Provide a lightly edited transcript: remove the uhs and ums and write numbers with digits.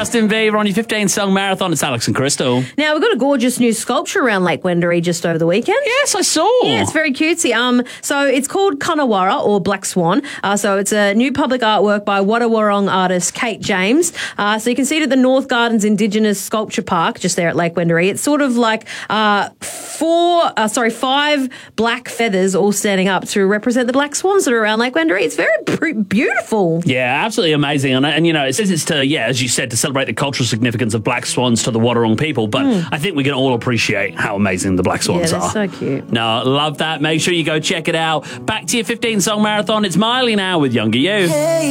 Justin Bieber on your 15-song marathon. It's Alex and Crystal. Now, we've got a gorgeous new sculpture around Lake Wendouree just over the weekend. Yes, I saw. Yeah, it's very cutesy. So it's called Kunnawarra, or Black Swan. So it's a new public artwork by Wadawurrung artist Kate James. So you can see it at the North Gardens Indigenous Sculpture Park, just there at Lake Wendouree. It's sort of like 5 black feathers all standing up to represent the black swans that are around Lake Wendouree. It's very beautiful. Yeah, absolutely amazing. And you know, it says it's to, as you said, to celebrate the cultural significance of black swans to the Wadawurrung people. But I think we can all appreciate how amazing the black swans are. So cute. No, love that. Make sure you go check it out. Back to your 15-song marathon. It's Miley now with Younger You. Hey.